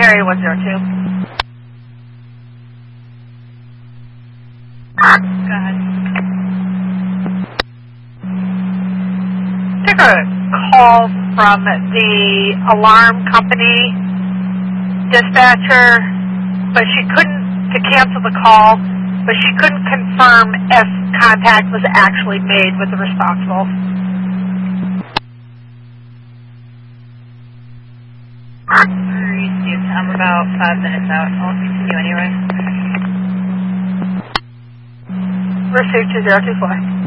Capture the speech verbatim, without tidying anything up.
area one zero two. Go ahead. Took a call from the alarm company dispatcher, but she couldn't, to cancel the call, but she couldn't confirm if contact was actually made with the responsible. Received. I'm about five minutes out. I'll continue anyway. Received two zero two four.